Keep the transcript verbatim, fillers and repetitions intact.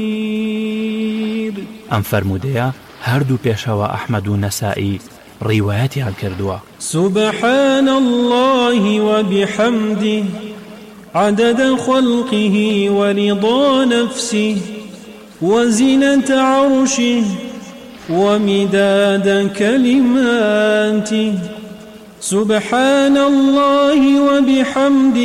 ئەم فەرموودەیە هەردوو پێشەوە ئەحمەد و نەسائی ڕیوایەتیان کردووە. سبحان الله وبحمده عدد خلقه ورضا نفسه وزنة عرشه ومداد كلماته سبحان الله وبحمده